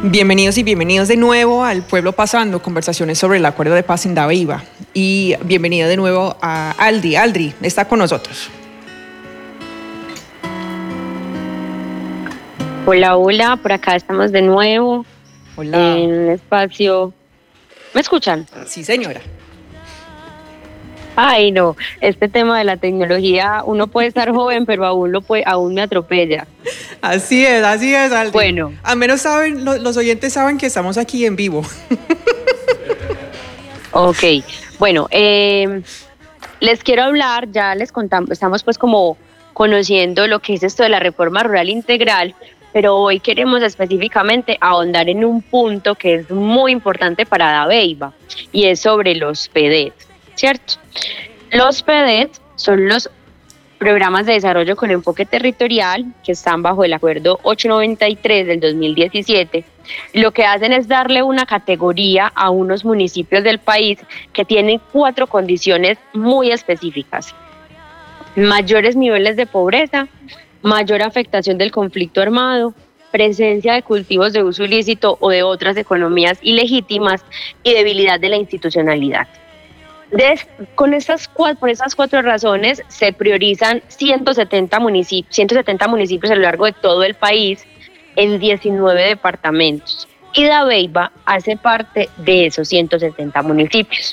Bienvenidos y bienvenidos de nuevo al Pueblo Pasando, conversaciones sobre el acuerdo de paz en Dabeiba. Y bienvenido de nuevo a Aldri. Aldri, está con nosotros. Hola, hola, por acá estamos de nuevo. Hola. En un espacio. ¿Me escuchan? Sí, señora. Ay, no, este tema de la tecnología, uno puede estar joven, pero aún me atropella. Así es, Aldri. Bueno. Al menos saben, los oyentes saben que estamos aquí en vivo. Ok, bueno, les quiero hablar, ya les contamos, estamos pues como conociendo lo que es esto de la reforma rural integral, pero hoy queremos específicamente ahondar en un punto que es muy importante para Dabeiba, y es sobre los PEDET, ¿cierto? Los PEDET son los programas de desarrollo con enfoque territorial que están bajo el acuerdo 893 del 2017. Lo que hacen es darle una categoría a unos municipios del país que tienen 4 condiciones muy específicas: mayores niveles de pobreza, mayor afectación del conflicto armado, presencia de cultivos de uso ilícito o de otras economías ilegítimas y debilidad de la institucionalidad. Por esas 4 razones se priorizan 170 municipios a lo largo de todo el país en 19 departamentos. Y Dabeiba hace parte de esos 170 municipios.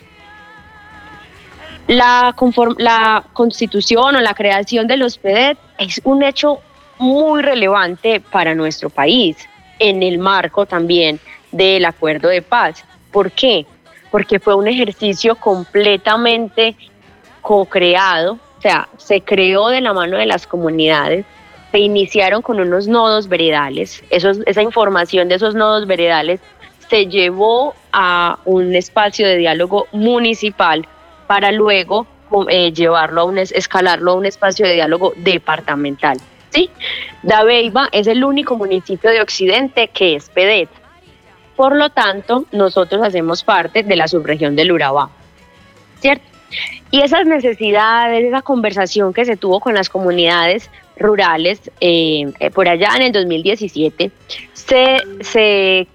La constitución o la creación de los PEDET es un hecho muy relevante para nuestro país, en el marco también del acuerdo de paz. ¿Por qué? Porque fue un ejercicio completamente co-creado, o sea, se creó de la mano de las comunidades, se iniciaron con unos nodos veredales, esa información de esos nodos veredales se llevó a un espacio de diálogo municipal para luego escalarlo a un espacio de diálogo departamental, ¿sí? Dabeiba es el único municipio de Occidente que es PEDET. Por lo tanto, nosotros hacemos parte de la subregión del Urabá, ¿cierto? Y esas necesidades, esa conversación que se tuvo con las comunidades rurales por allá en el 2017, se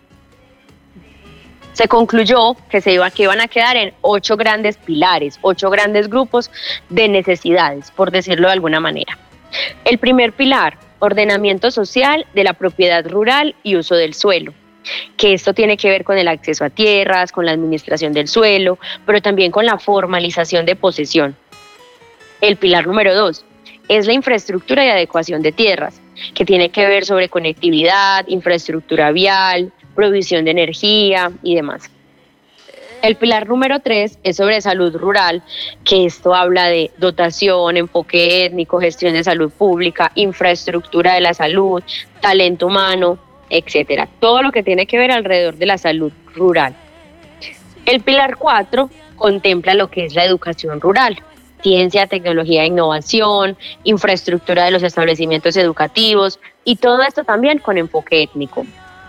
concluyó que iban a quedar en 8 grandes pilares, 8 grandes grupos de necesidades, por decirlo de alguna manera. El primer pilar: ordenamiento social de la propiedad rural y uso del suelo, que esto tiene que ver con el acceso a tierras, con la administración del suelo, pero también con la formalización de posesión. El pilar número 2 es la infraestructura y adecuación de tierras, que tiene que ver sobre conectividad, infraestructura vial, provisión de energía y demás. El pilar número 3 es sobre salud rural, que esto habla de dotación, enfoque étnico, gestión de salud pública, infraestructura de la salud, talento humano, etcétera. Todo lo que tiene que ver alrededor de la salud rural. El pilar 4 contempla lo que es la educación rural: ciencia, tecnología e innovación, infraestructura de los establecimientos educativos, y todo esto también con enfoque étnico.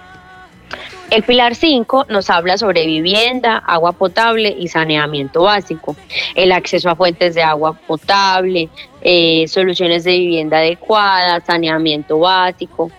El pilar 5 nos habla sobre vivienda, agua potable y saneamiento básico, el acceso a fuentes de agua potable, soluciones de vivienda adecuada, saneamiento básico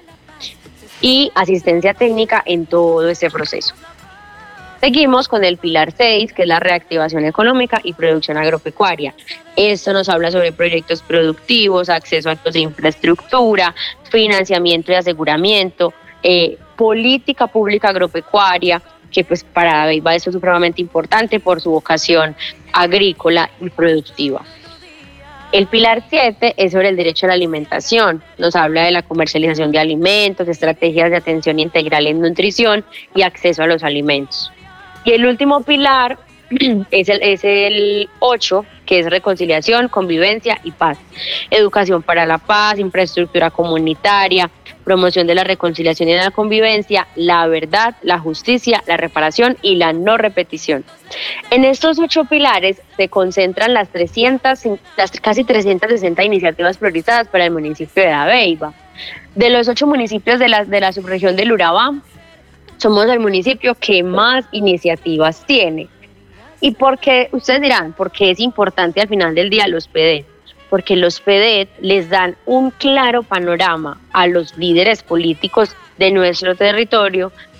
y asistencia técnica en todo este proceso. Seguimos con el pilar 6, que es la reactivación económica y producción agropecuaria. Esto nos habla sobre proyectos productivos, acceso a actos de infraestructura, financiamiento y aseguramiento, política pública agropecuaria, que pues para Dabeiba esto es supremamente importante por su vocación agrícola y productiva. El pilar 7 es sobre el derecho a la alimentación. Nos habla de la comercialización de alimentos, estrategias de atención integral en nutrición y acceso a los alimentos. Y el último pilar es el 8, que es reconciliación, convivencia y paz. Educación para la paz, infraestructura comunitaria, promoción de la reconciliación y de la convivencia, la verdad, la justicia, la reparación y la no repetición. En estos 8 pilares se concentran las casi 360 iniciativas priorizadas para el municipio de Dabeiba. De los 8 municipios de la subregión del Urabá, somos el municipio que más iniciativas tiene. ¿Y por qué? Ustedes dirán, ¿por qué es importante al final del día los PEDET? Porque los PEDET les dan un claro panorama a los líderes políticos de nuestro territorio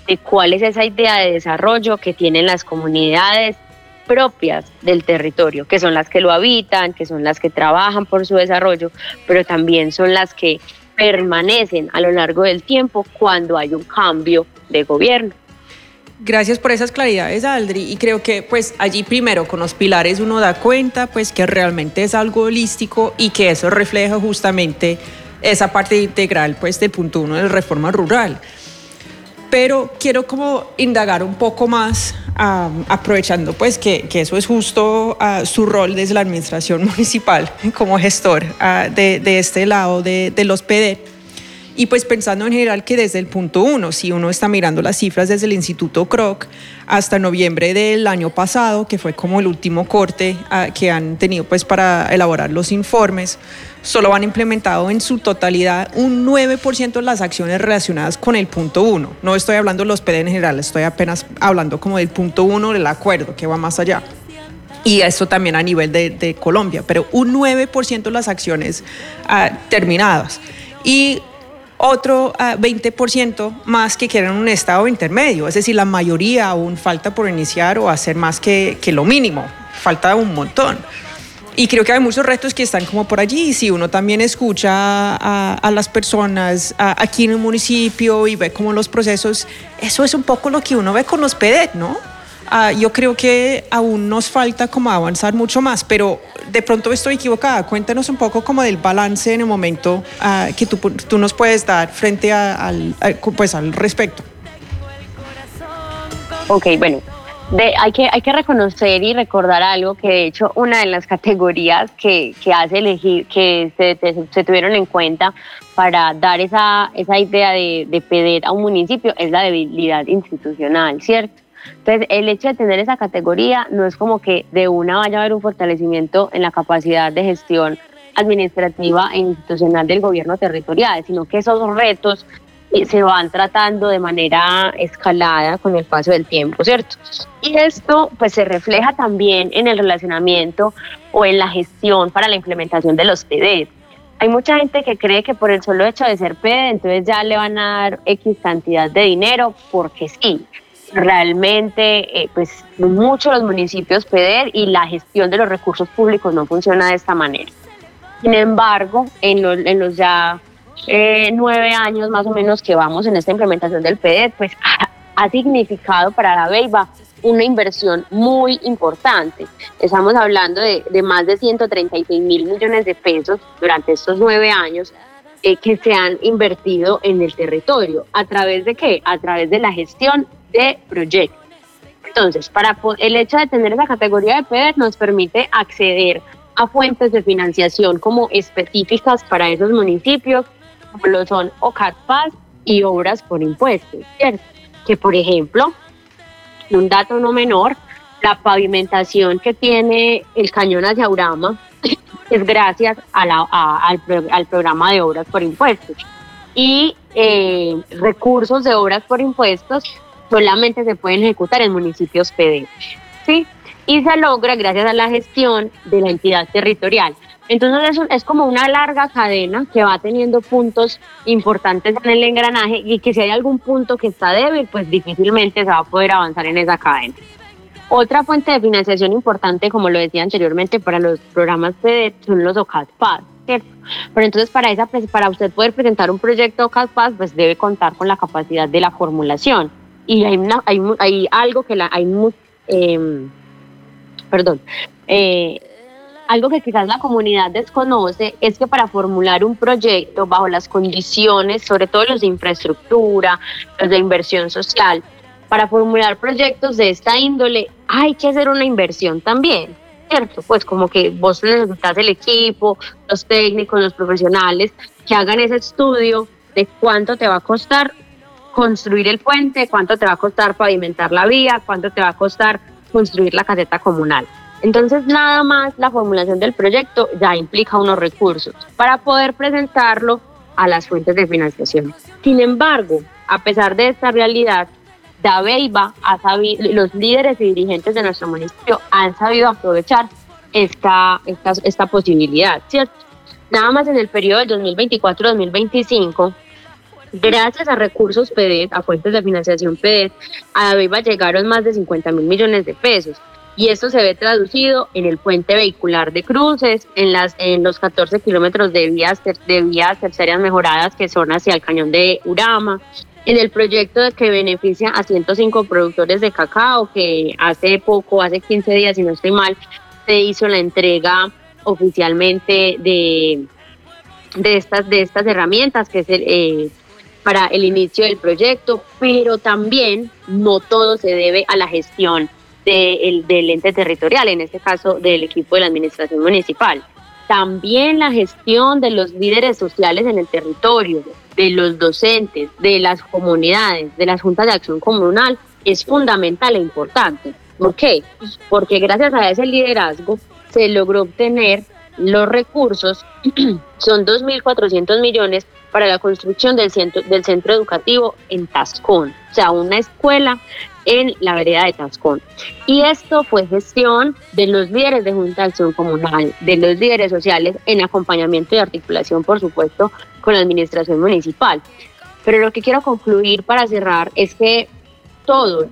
de cuál es esa idea de desarrollo que tienen las comunidades propias del territorio, que son las que lo habitan, que son las que trabajan por su desarrollo, pero también son las que permanecen a lo largo del tiempo cuando hay un cambio de gobierno. Gracias por esas claridades, Aldri, y creo que pues allí primero con los pilares uno da cuenta pues que realmente es algo holístico y que eso refleja justamente esa parte integral pues del punto 1 de reforma rural. Pero quiero como indagar un poco más, aprovechando pues que eso es justo su rol desde la administración municipal como gestor de este lado de los PD. Y pues pensando en general que desde el punto 1, si uno está mirando las cifras desde el Instituto Kroc hasta noviembre del año pasado, que fue como el último corte que han tenido pues para elaborar los informes, solo han implementado en su totalidad un 9% de las acciones relacionadas con el punto 1. No estoy hablando de los PD en general, estoy apenas hablando como del punto 1 del acuerdo, que va más allá. Y esto también a nivel de Colombia, pero un 9% de las acciones terminadas. Y otro 20% más que quieren un estado intermedio, es decir, la mayoría aún falta por iniciar o hacer más que lo mínimo, falta un montón. Y creo que hay muchos retos que están como por allí, y si uno también escucha a las personas aquí en el municipio y ve como los procesos, eso es un poco lo que uno ve con los PEDET, ¿no? Yo creo que aún nos falta como avanzar mucho más, pero de pronto estoy equivocada. Cuéntanos un poco como del balance en el momento que tú nos puedes dar frente al respecto. Ok, bueno, hay que reconocer y recordar algo que de hecho una de las categorías que hace elegir, que se tuvieron en cuenta para dar esa idea de pedir a un municipio es la debilidad institucional, ¿cierto? Entonces, el hecho de tener esa categoría no es como que de una vaya a haber un fortalecimiento en la capacidad de gestión administrativa e institucional del gobierno territorial, sino que esos retos se van tratando de manera escalada con el paso del tiempo, ¿cierto? Y esto pues se refleja también en el relacionamiento o en la gestión para la implementación de los PD. Hay mucha gente que cree que por el solo hecho de ser PD, entonces ya le van a dar X cantidad de dinero, porque sí. Realmente, pues muchos los municipios PEDER y la gestión de los recursos públicos no funciona de esta manera. Sin embargo, en los ya 9 años más o menos que vamos en esta implementación del PEDER, pues ha significado para Dabeiba una inversión muy importante. Estamos hablando de más de 136 mil millones de pesos durante estos 9 años que se han invertido en el territorio. ¿A través de qué? A través de la gestión de proyectos. Entonces, el hecho de tener esa categoría de PEDER nos permite acceder a fuentes de financiación como específicas para esos municipios, como lo son OCATPAS y obras por impuestos, ¿cierto? Que, por ejemplo, un dato no menor, la pavimentación que tiene el cañón hacia Urama es gracias al programa de obras por impuestos. Y recursos de obras por impuestos solamente se pueden ejecutar en municipios PEDER, ¿sí? Y se logra gracias a la gestión de la entidad territorial. Entonces eso es como una larga cadena que va teniendo puntos importantes en el engranaje, y que si hay algún punto que está débil, pues difícilmente se va a poder avanzar en esa cadena. Otra fuente de financiación importante, como lo decía anteriormente, para los programas PEDER son los OCATPAS, ¿cierto? Pero entonces para usted poder presentar un proyecto OCATPAS, pues debe contar con la capacidad de la formulación. Y algo que quizás la comunidad desconoce es que para formular un proyecto bajo las condiciones, sobre todo los de infraestructura, los de inversión social, para formular proyectos de esta índole hay que hacer una inversión también, ¿cierto? Pues como que vos necesitas el equipo, los técnicos, los profesionales que hagan ese estudio de cuánto te va a costar construir el puente, cuánto te va a costar pavimentar la vía, cuánto te va a costar construir la caseta comunal. Entonces, nada más la formulación del proyecto ya implica unos recursos para poder presentarlo a las fuentes de financiación. Sin embargo, a pesar de esta realidad, Dabeiba los líderes y dirigentes de nuestro municipio han sabido aprovechar esta posibilidad, ¿cierto? Nada más en el periodo del 2024-2025, Gracias a recursos PEDET, a fuentes de financiación PEDET, a Dabeiba llegaron más de 50.000 millones de pesos. Y esto se ve traducido en el puente vehicular de cruces, en los 14 kilómetros de vías terciarias mejoradas que son hacia el cañón de Urama, en el proyecto que beneficia a 105 productores de cacao, que hace 15 días, si no estoy mal, se hizo la entrega oficialmente de estas herramientas, que es para el inicio del proyecto, pero también no todo se debe a la gestión del ente territorial, en este caso del equipo de la administración municipal. También la gestión de los líderes sociales en el territorio, de los docentes, de las comunidades, de las juntas de acción comunal, es fundamental e importante. ¿Por qué? Porque gracias a ese liderazgo se logró obtener los recursos, son 2.400 millones para la construcción del centro educativo en Tascón, o sea, una escuela en la vereda de Tascón. Y esto fue gestión de los líderes de Junta de Acción Comunal, de los líderes sociales, en acompañamiento y articulación, por supuesto, con la administración municipal. Pero lo que quiero concluir para cerrar es que todos,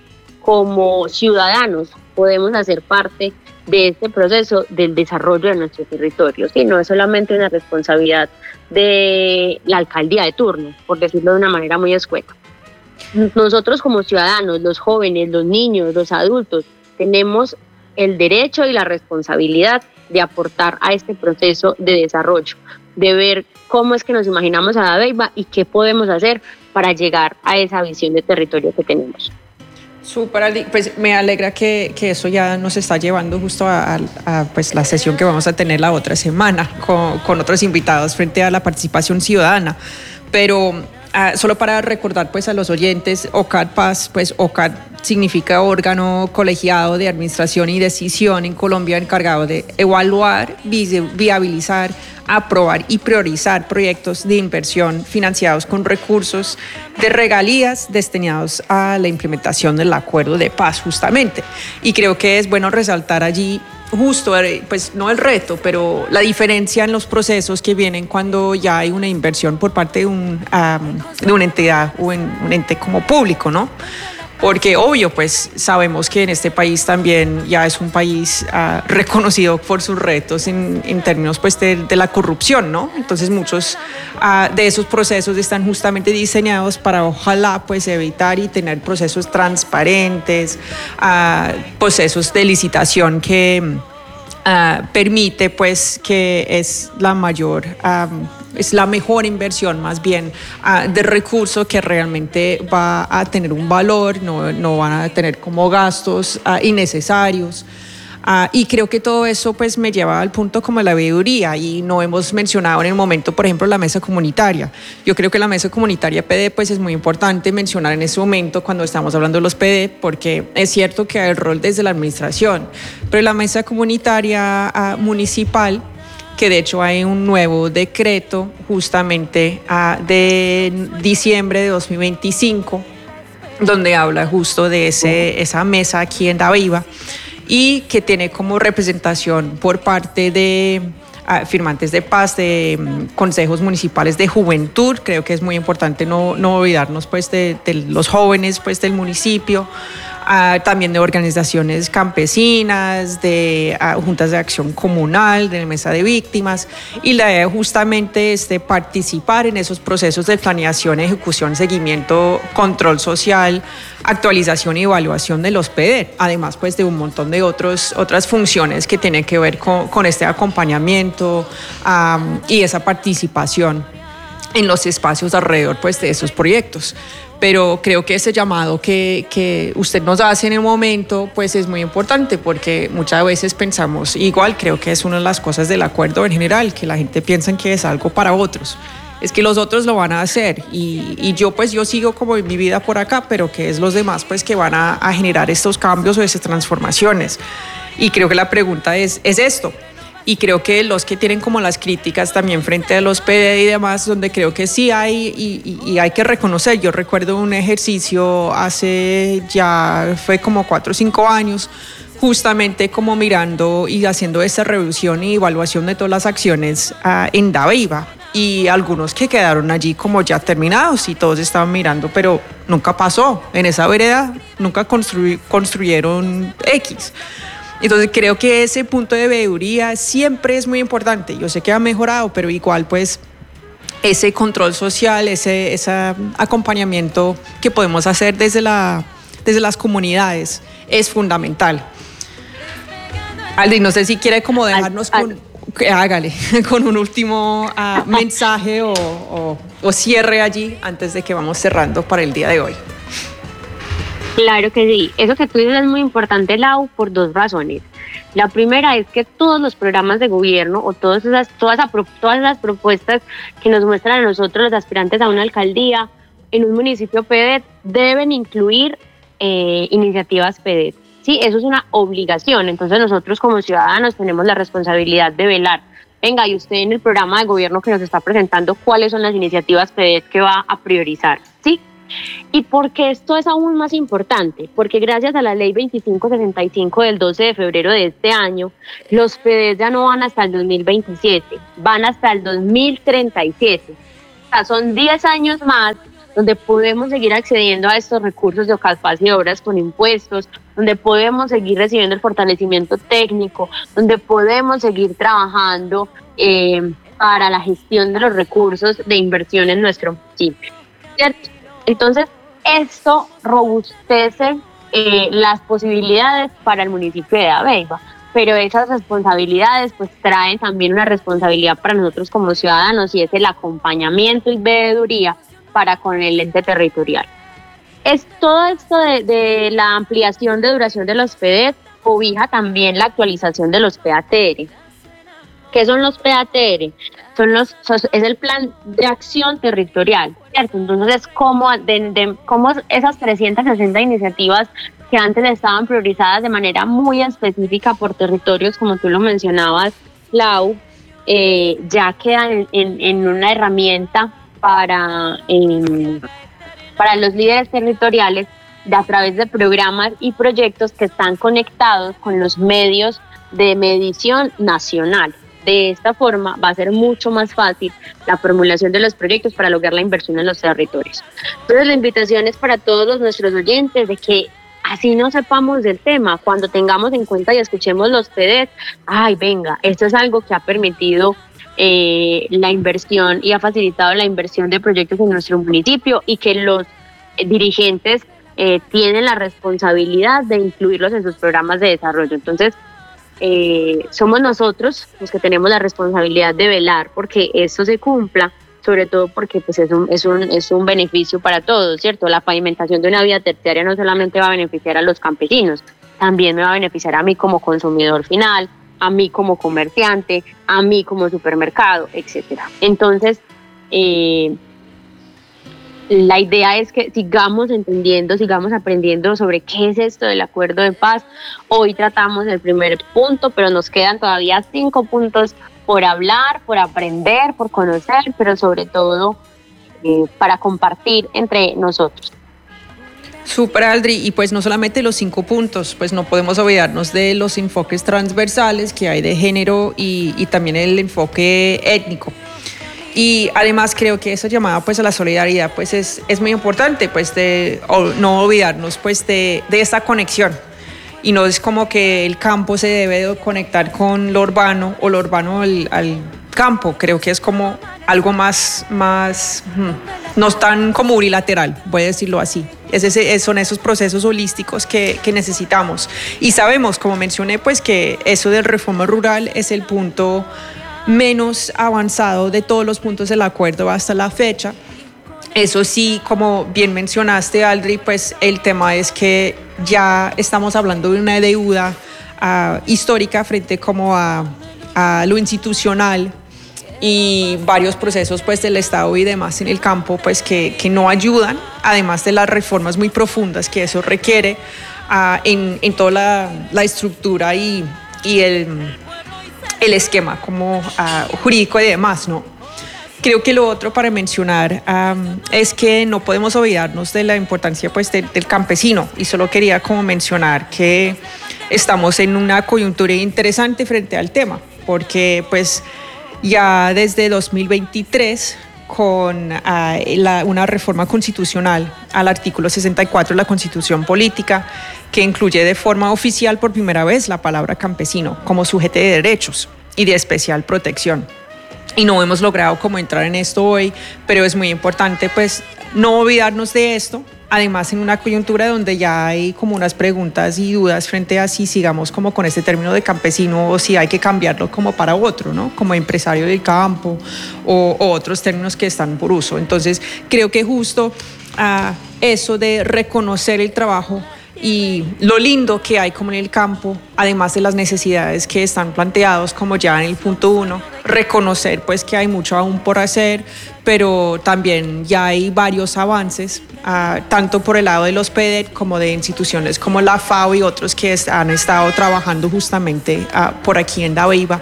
como ciudadanos, podemos hacer parte de este proceso del desarrollo de nuestro territorio. Sí, no es solamente una responsabilidad de la alcaldía de turno, por decirlo de una manera muy escueta. Nosotros como ciudadanos, los jóvenes, los niños, los adultos, tenemos el derecho y la responsabilidad de aportar a este proceso de desarrollo, de ver cómo es que nos imaginamos a Dabeiba y qué podemos hacer para llegar a esa visión de territorio que tenemos. Súper, pues me alegra que eso ya nos está llevando justo a pues la sesión que vamos a tener la otra semana con otros invitados frente a la participación ciudadana. Pero solo para recordar pues a los oyentes, OCAD-PAS, pues OCAD significa órgano colegiado de administración y decisión en Colombia encargado de evaluar, viabilizar, aprobar y priorizar proyectos de inversión financiados con recursos de regalías destinados a la implementación del acuerdo de paz justamente. Y creo que es bueno resaltar allí justo, pues no el reto, pero la diferencia en los procesos que vienen cuando ya hay una inversión por parte de una entidad o en un ente como público, ¿no? Porque obvio, pues sabemos que en este país también ya es un país reconocido por sus retos en términos pues de la corrupción, ¿no? Entonces muchos de esos procesos están justamente diseñados para ojalá pues evitar y tener procesos transparentes, procesos de licitación que permite pues que es la mayor es la mejor inversión más bien de recursos que realmente va a tener un valor, no van a tener como gastos innecesarios. Y creo que todo eso pues me lleva al punto como la veeduría, y no hemos mencionado en el momento, por ejemplo, la mesa comunitaria. Yo creo que la mesa comunitaria PD pues es muy importante mencionar en ese momento cuando estamos hablando de los PD, porque es cierto que hay el rol desde la administración, pero la mesa comunitaria municipal, que de hecho hay un nuevo decreto justamente de diciembre de 2025, donde habla justo de esa mesa aquí en Dabeiba, y que tiene como representación por parte de firmantes de paz, de consejos municipales de juventud. Creo que es muy importante no olvidarnos pues de los jóvenes pues del municipio, también de organizaciones campesinas, de juntas de acción comunal, de la mesa de víctimas, y la idea justamente es de participar en esos procesos de planeación, ejecución, seguimiento, control social, actualización y evaluación de los PD, además pues de un montón de otras funciones que tienen que ver con este acompañamiento y esa participación en los espacios alrededor pues de esos proyectos. Pero creo que ese llamado que usted nos hace en el momento pues es muy importante, porque muchas veces pensamos, igual creo que es una de las cosas del acuerdo en general, que la gente piensa que es algo para otros, es que los otros lo van a hacer y yo sigo como en mi vida por acá, pero que es los demás pues que van a generar estos cambios o esas transformaciones. Y creo que la pregunta es esto. Y creo que los que tienen como las críticas también frente a los PD y demás, donde creo que sí hay y hay que reconocer. Yo recuerdo un ejercicio fue como 4 o 5 años, justamente como mirando y haciendo esta revisión y evaluación de todas las acciones en Dabeiba. y algunos que quedaron allí como ya terminados y todos estaban mirando, pero nunca pasó. En esa vereda nunca construyeron X. Entonces creo que ese punto de veeduría siempre es muy importante. Yo sé que ha mejorado, pero igual pues ese control social, ese acompañamiento que podemos hacer desde las comunidades es fundamental. Aldri, no sé si quiere como dejarnos hágale, con un último mensaje o cierre allí antes de que vamos cerrando para el día de hoy. Claro que sí. Eso que tú dices es muy importante, Lau, por dos razones. La primera es que todos los programas de gobierno o todas las propuestas que nos muestran a nosotros los aspirantes a una alcaldía en un municipio PEDET deben incluir iniciativas PEDET. Sí, eso es una obligación. Entonces nosotros como ciudadanos tenemos la responsabilidad de velar. Venga, y usted en el programa de gobierno que nos está presentando, ¿cuáles son las iniciativas PEDET que va a priorizar? ¿Sí? ¿Y por qué esto es aún más importante? Porque gracias a la ley 2565 del 12 de febrero de este año, los PEDET ya no van hasta el 2027, van hasta el 2037. O sea, son 10 años más donde podemos seguir accediendo a estos recursos de OCASPAS y obras con impuestos, donde podemos seguir recibiendo el fortalecimiento técnico, donde podemos seguir trabajando para la gestión de los recursos de inversión en nuestro municipio, ¿cierto? Entonces, esto robustece las posibilidades para el municipio de Dabeiba, pero esas responsabilidades pues traen también una responsabilidad para nosotros como ciudadanos y es el acompañamiento y veeduría para con el ente territorial. Es todo esto de la ampliación de duración de los PEDET cobija también la actualización de los PATR. ¿Qué son los PATR? Es el plan de acción territorial, ¿cierto? Entonces es como esas 360 iniciativas que antes estaban priorizadas de manera muy específica por territorios, como tú lo mencionabas, Lau, ya quedan en una herramienta para los líderes territoriales a través de programas y proyectos que están conectados con los medios de medición nacional. De esta forma va a ser mucho más fácil la formulación de los proyectos para lograr la inversión en los territorios. Entonces la invitación es para todos nuestros oyentes de que así no sepamos del tema, cuando tengamos en cuenta y escuchemos los PEDET, venga, esto es algo que ha permitido la inversión y ha facilitado la inversión de proyectos en nuestro municipio y que los dirigentes tienen la responsabilidad de incluirlos en sus programas de desarrollo. Entonces, somos nosotros los que tenemos la responsabilidad de velar porque esto se cumpla, sobre todo porque pues, es un beneficio para todos, ¿cierto? La pavimentación de una vía terciaria no solamente va a beneficiar a los campesinos, también me va a beneficiar a mí como consumidor final, a mí como comerciante, a mí como supermercado, etcétera. Entonces, la idea es que sigamos entendiendo, sigamos aprendiendo sobre qué es esto del acuerdo de paz. Hoy tratamos el primer punto, pero nos quedan todavía 5 puntos por hablar, por aprender, por conocer, pero sobre todo para compartir entre nosotros. Súper, Aldri, y pues no solamente los 5 puntos, pues no podemos olvidarnos de los enfoques transversales que hay de género y también el enfoque étnico. Y además creo que esa llamada pues a la solidaridad pues es muy importante, pues no olvidarnos pues de esta conexión. Y no es como que el campo se debe de conectar con lo urbano o lo urbano al campo. Creo que es como algo más no tan como unilateral, voy a decirlo así. Son esos procesos holísticos que necesitamos. Y sabemos, como mencioné, pues que eso del reforma rural es el punto menos avanzado de todos los puntos del acuerdo hasta la fecha. Eso sí, como bien mencionaste, Aldri, pues el tema es que ya estamos hablando de una deuda histórica frente como a lo institucional y varios procesos pues del Estado y demás en el campo pues que no ayudan, además de las reformas muy profundas que eso requiere en toda la estructura y el esquema como jurídico y demás, ¿no? Creo que lo otro para mencionar es que no podemos olvidarnos de la importancia pues, del campesino, y solo quería como mencionar que estamos en una coyuntura interesante frente al tema, porque pues ya desde 2023 con una reforma constitucional al artículo 64 de la Constitución Política, que incluye de forma oficial por primera vez la palabra campesino como sujeto de derechos y de especial protección. Y no hemos logrado como entrar en esto hoy, pero es muy importante pues no olvidarnos de esto. Además, en una coyuntura donde ya hay como unas preguntas y dudas frente a si sigamos como con este término de campesino o si hay que cambiarlo como para otro, ¿no? Como empresario del campo o otros términos que están por uso. Entonces, creo que justo eso de reconocer el trabajo y lo lindo que hay como en el campo, además de las necesidades que están planteados como ya en el punto 1, reconocer pues que hay mucho aún por hacer, pero también ya hay varios avances, tanto por el lado de los PEDET como de instituciones como la FAO y otros que han estado trabajando justamente por aquí en Dabeiba.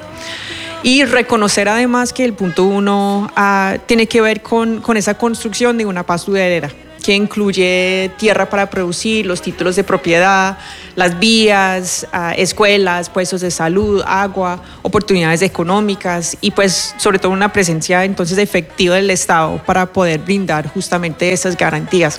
Y reconocer además que el punto 1 tiene que ver con esa construcción de una paz duradera, que incluye tierra para producir, los títulos de propiedad, las vías, escuelas, puestos de salud, agua, oportunidades económicas y pues sobre todo una presencia entonces efectiva del Estado para poder brindar justamente esas garantías.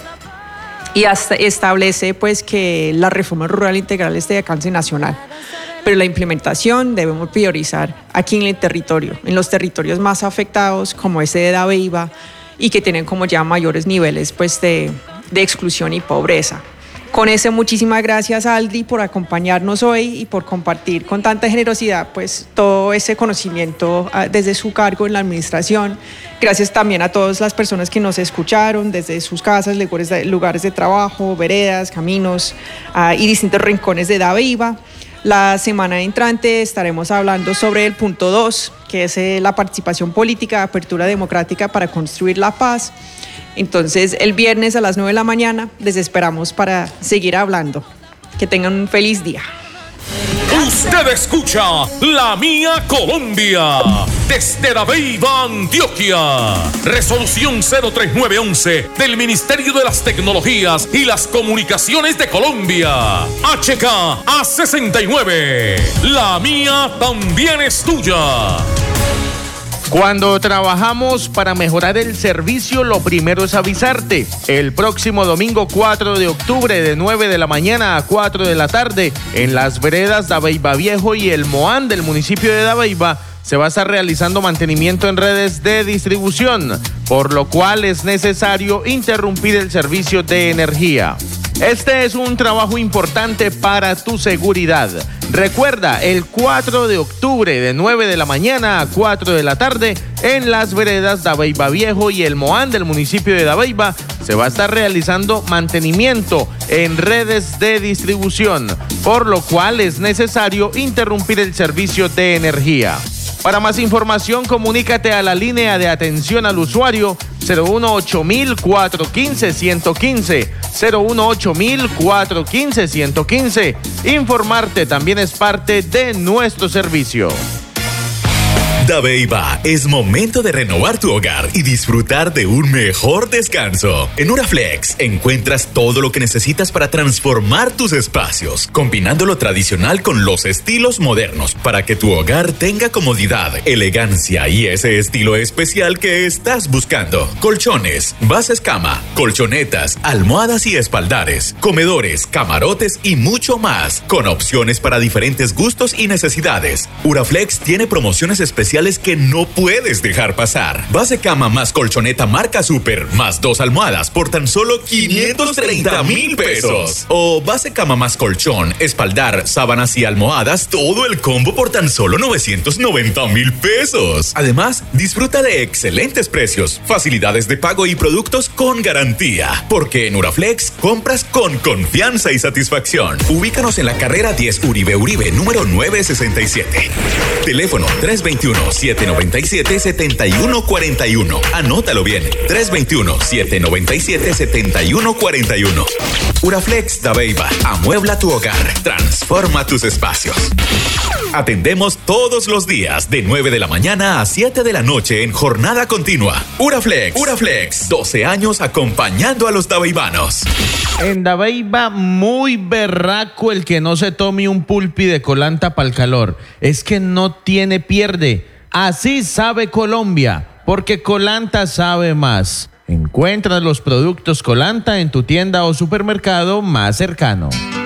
Y hasta establece pues que la reforma rural integral es de alcance nacional, pero la implementación debemos priorizar aquí en el territorio, en los territorios más afectados como ese de Dabeiba, y que tienen como ya mayores niveles pues de exclusión y pobreza. Con eso, muchísimas gracias, Aldri, por acompañarnos hoy y por compartir con tanta generosidad pues todo ese conocimiento desde su cargo en la administración. Gracias también a todas las personas que nos escucharon desde sus casas, lugares de trabajo, veredas, caminos y distintos rincones de Dabeiba. La semana entrante estaremos hablando sobre el punto 2, que es la participación política, apertura democrática para construir la paz. Entonces, el viernes a las 9 de la mañana les esperamos para seguir hablando. Que tengan un feliz día. Usted escucha La Mía Colombia desde Dabeiba, Antioquia. Resolución 03911 del Ministerio de las Tecnologías y las Comunicaciones de Colombia. HK A69. La mía también es tuya. Cuando trabajamos para mejorar el servicio, lo primero es avisarte. El próximo domingo 4 de octubre de 9 de la mañana a 4 de la tarde, en las veredas Dabeiba Viejo y el Moán del municipio de Dabeiba, se va a estar realizando mantenimiento en redes de distribución, por lo cual es necesario interrumpir el servicio de energía. Este es un trabajo importante para tu seguridad. Recuerda, el 4 de octubre de 9 de la mañana a 4 de la tarde, en las veredas Dabeiba Viejo y el Moán del municipio de Dabeiba, se va a estar realizando mantenimiento en redes de distribución, por lo cual es necesario interrumpir el servicio de energía. Para más información, comunícate a la línea de atención al usuario 018-415-115, 018-415-115. Informarte también es parte de nuestro servicio. Dabeiba, es momento de renovar tu hogar y disfrutar de un mejor descanso. En Uraflex encuentras todo lo que necesitas para transformar tus espacios, combinando lo tradicional con los estilos modernos para que tu hogar tenga comodidad, elegancia y ese estilo especial que estás buscando. Colchones, bases cama, colchonetas, almohadas y espaldares, comedores, camarotes y mucho más, con opciones para diferentes gustos y necesidades. Uraflex tiene promociones especiales que no puedes dejar pasar. Base cama más colchoneta marca Super más 2 almohadas por tan solo 530,000 pesos. O base cama más colchón, espaldar, sábanas y almohadas, todo el combo por tan solo 990,000 pesos. Además, disfruta de excelentes precios, facilidades de pago y productos con garantía. Porque en Uraflex compras con confianza y satisfacción. Ubícanos en la carrera 10 Uribe, número 967. Teléfono 321-797-7141. Anótalo bien, 321-797-7141. Uraflex Dabeiba, amuebla tu hogar, transforma tus espacios. Atendemos todos los días de 9 de la mañana a 7 de la noche en jornada continua. Uraflex, 12 años acompañando a los dabeibanos. En Dabeiba, muy berraco el que no se tome un pulpi de colanta para el calor. Es que no tiene pierde. Así sabe Colombia, porque Colanta sabe más. Encuentra los productos Colanta en tu tienda o supermercado más cercano.